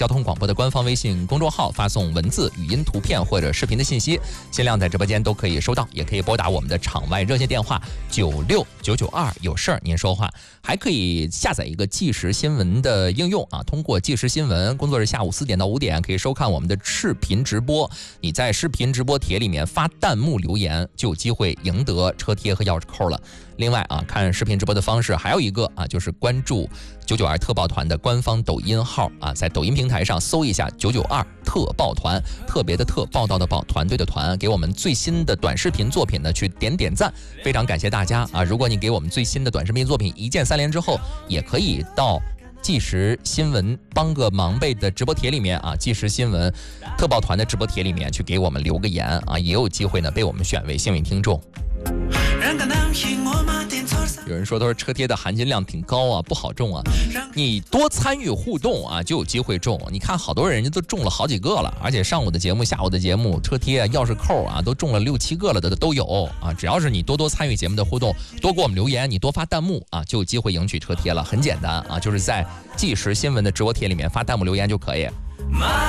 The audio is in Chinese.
交通广播的官方微信公众号发送文字、语音、图片或者视频的信息，限量在直播间都可以收到，也可以拨打我们的场外热线电话96992，有事儿您说话。还可以下载一个即时新闻的应用啊，通过即时新闻工作日下午4点到5点可以收看我们的视频直播。你在视频直播帖里面发弹幕留言，就有机会赢得车贴和钥匙扣了。另外啊，看视频直播的方式还有一个啊，就是关注992特报团的官方抖音号啊，在抖音平台上搜一下992特报团，特别的特，报道的报，团队的团，给我们最新的短视频作品呢去点赞，非常感谢大家啊！如果你给我们最新的短视频作品一键3连之后，也可以到即时新闻帮个忙呗的直播帖里面啊，即时新闻特报团的直播帖里面去给我们留个言啊，也有机会呢被我们选为幸运听众。有人说车贴的含金量挺高啊，不好中啊，你多参与互动啊就有机会中。你看好多人家都中了好几个了，而且上午的节目下午的节目车贴啊钥匙扣啊都中了6、7个了的都有啊。只要是你多参与节目的互动，多给我们留言，你多发弹幕啊，就有机会赢取车贴了。很简单啊，就是在即时新闻的直播帖里面发弹幕留言就可以。